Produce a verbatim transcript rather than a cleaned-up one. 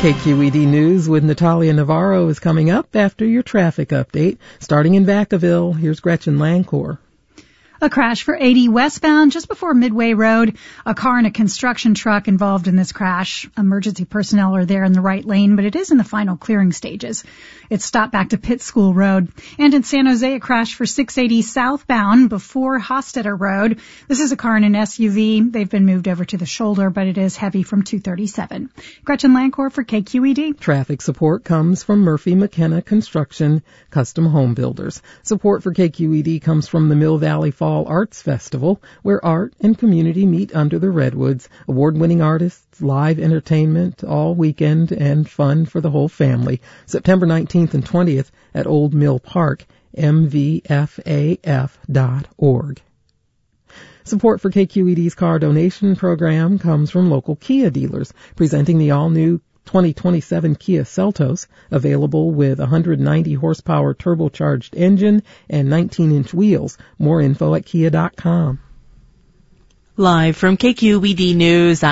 K Q E D News with Natalia Navarro is coming up after your traffic update. Starting in Vacaville, here's Gretchen Lancor. A crash for eighty westbound just before Midway Road. A car and a construction truck involved in this crash. Emergency personnel are there in the right lane, but it is in the final clearing stages. It's stopped back to Pitt School Road. And in San Jose, a crash for six eighty southbound before Hostetter Road. This is a car and an S U V. They've been moved over to the shoulder, but it is heavy from two thirty-seven. Gretchen Lancor for K Q E D. Traffic support comes from Murphy McKenna Construction, Custom Home Builders. Support for K Q E D comes from the Mill Valley Fall Arts Festival, where art and community meet under the redwoods. Award-winning artists, live entertainment all weekend, and fun for the whole family. September nineteenth and twentieth at Old Mill Park, m v f a f dot org. Support for K Q E D's car donation program comes from local Kia dealers, presenting the all-new twenty twenty-seven Kia Seltos, available with one hundred ninety horsepower turbocharged engine and nineteen inch wheels. More info at kia dot com. Live from K Q E D News.